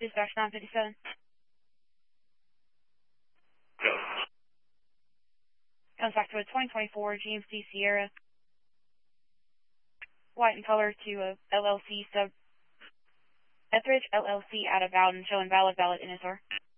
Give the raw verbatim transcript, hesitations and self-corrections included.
Dispatch nine fifty-seven. Comes back to a twenty twenty-four G M C Sierra. White in color to a L L C sub. Etheridge L L C out of Bowden showing valid valid N S R.